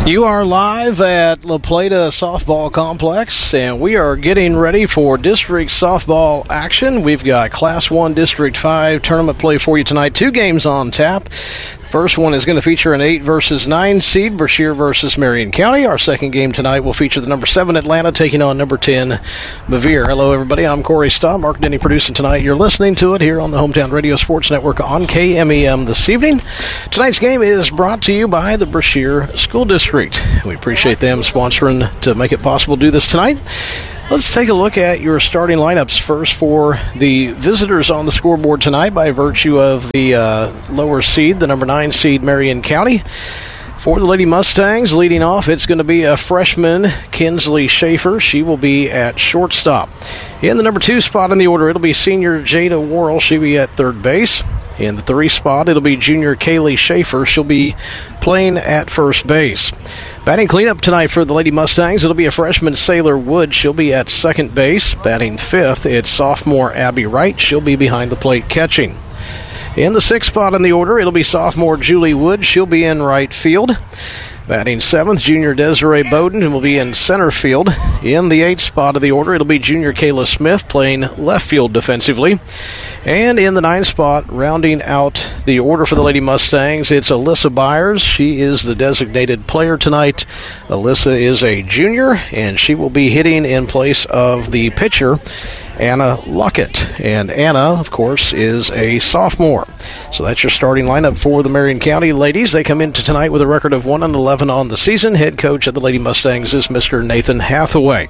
You are live at La Plata Softball Complex, and we are getting ready for district softball action. We've got Class 1 District 5 tournament play for you tonight. 2 games on tap. First one is going to feature an 8 versus 9 seed, Brashear versus Marion County. Our second game tonight will feature the number 7 Atlanta taking on number 10 Bevier. Hello, everybody. I'm Corey Staub. Mark Denny producing tonight. You're listening to it here on the Hometown Radio Sports Network on KMEM this evening. Tonight's game is brought to you by the Brashear School District. We appreciate them sponsoring to make it possible to do this tonight. Let's take a look at your starting lineups first for the visitors on the scoreboard tonight by virtue of the lower seed, the number 9 seed, Marion County. For the Lady Mustangs, leading off, it's going to be a freshman, Kinsley Schaefer. She will be at shortstop. In the number 2 spot in the order, it'll be senior Jada Worrell. She'll be at third base. In the 3 spot, it'll be junior Kaylee Schaefer. She'll be playing at first base. Batting cleanup tonight for the Lady Mustangs, it'll be a freshman, Sailor Wood. She'll be at second base. Batting 5th, it's sophomore Abby Wright. She'll be behind the plate catching. In the 6th spot in the order, it'll be sophomore Julie Wood. She'll be in right field. Batting 7th, junior Desiree Bowden, who will be in center field. In the 8th spot of the order, it'll be junior Kayla Smith playing left field defensively. And in the 9th spot, rounding out the order for the Lady Mustangs, it's Alyssa Byers. She is the designated player tonight. Alyssa is a junior, and she will be hitting in place of the pitcher, Anna Luckett. And Anna, of course, is a sophomore. So that's your starting lineup for the Marion County ladies. They come into tonight with a record of 1-11 on the season. Head coach of the Lady Mustangs is Mr. Nathan Hathaway.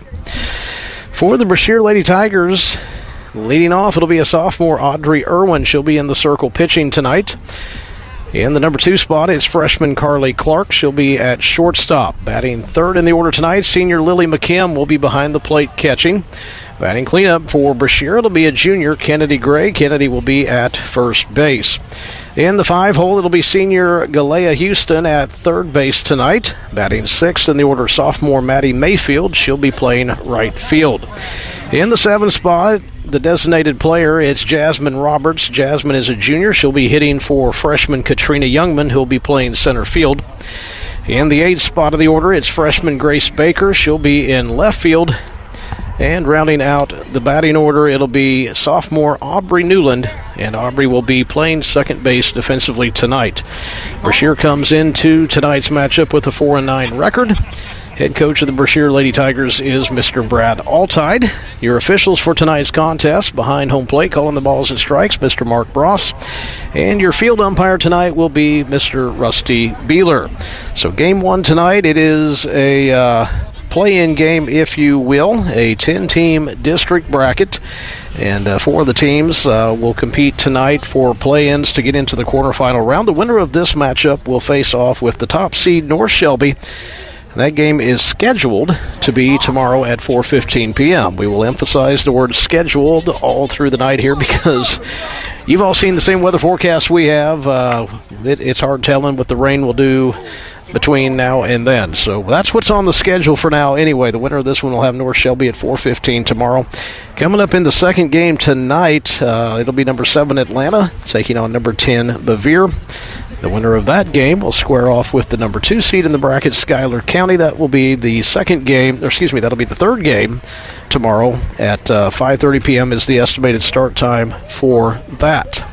For the Brashear Lady Tigers, leading off, it'll be a sophomore, Audrey Irwin. She'll be in the circle pitching tonight. In the number 2 spot is freshman Carly Clark. She'll be at shortstop. Batting 3rd in the order tonight, senior Lily McKim will be behind the plate catching. Batting cleanup for Brashear, it'll be a junior, Kennedy Gray. Kennedy will be at first base. In the 5 hole, it'll be senior Galea Houston at third base tonight. Batting 6th in the order, sophomore Maddie Mayfield. She'll be playing right field. In the 7th spot, the designated player, it's Jasmine Roberts. Jasmine is a junior. She'll be hitting for freshman Katrina Youngman, who'll be playing center field. In the 8th spot of the order, it's freshman Grace Baker. She'll be in left field. And rounding out the batting order, it'll be sophomore Aubrey Newland, and Aubrey will be playing second base defensively tonight. Brashear comes into tonight's matchup with a 4-9 record. Head coach of the Brashear Lady Tigers is Mr. Brad Altide. Your officials for tonight's contest, behind home plate, calling the balls and strikes, Mr. Mark Bross. And your field umpire tonight will be Mr. Rusty Beeler. So game 1 tonight, it is a play-in game, if you will, a 10-team district bracket, and 4 of the teams will compete tonight for play-ins to get into the quarterfinal round. The winner of this matchup will face off with the top seed North Shelby, and that game is scheduled to be tomorrow at 4:15 p.m. We will emphasize the word scheduled all through the night here because you've all seen the same weather forecast we have. It's hard telling what the rain will do between now and then. So that's what's on the schedule for now anyway. The winner of this one will have North Shelby at 4:15 tomorrow. Coming up in the second game tonight, it'll be number 7 Atlanta taking on number 10 Bevier. The winner of that game will square off with the number 2 seed in the bracket, Schuyler County. That will be the second game, that'll be the third game tomorrow at 5:30 p.m. is the estimated start time for that.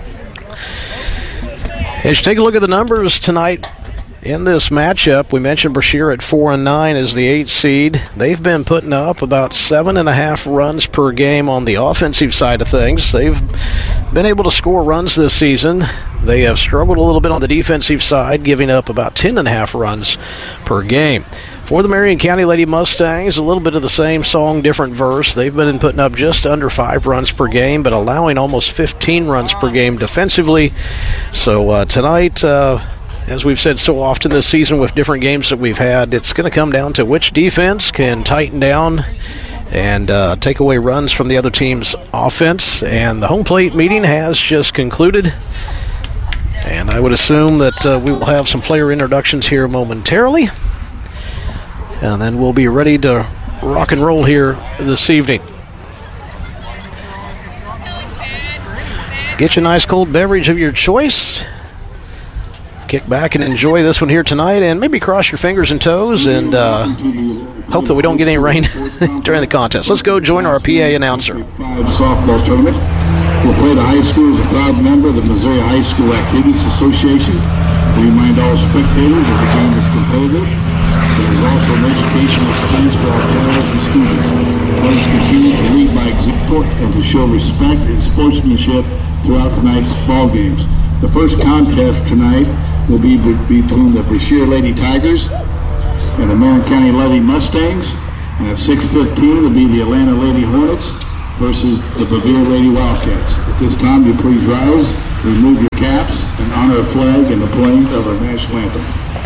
As you take a look at the numbers tonight, in this matchup, we mentioned Brashear at 4-9 as the 8 seed. They've been putting up about 7.5 runs per game on the offensive side of things. They've been able to score runs this season. They have struggled a little bit on the defensive side, giving up about 10.5 runs per game. For the Marion County Lady Mustangs, a little bit of the same song, different verse. They've been putting up just under 5 runs per game, but allowing almost 15 runs per game defensively. So tonight, as we've said so often this season with different games that we've had, it's going to come down to which defense can tighten down and take away runs from the other team's offense. And the home plate meeting has just concluded. And I would assume that we will have some player introductions here momentarily. And then we'll be ready to rock and roll here this evening. Get you a nice cold beverage of your choice. kick back and enjoy this one here tonight, and maybe cross your fingers and toes and hope that we don't get any rain during the contest. Let's go join our PA announcer. Softball tournament. We'll play the high school as a proud member of the Missouri High School Activities Association. We remind all spectators that the game is competitive. It is also an educational experience for our players and students. Players continue to lead by example and to show respect and sportsmanship throughout tonight's ball games. The first contest tonight will be between the Brashear Lady Tigers and the Marion County Lady Mustangs. And at 6:15 will be the Atlanta Lady Hornets versus the Bevere Lady Wildcats. At this time, you please rise, remove your caps, and honor a flag and the playing of our national anthem.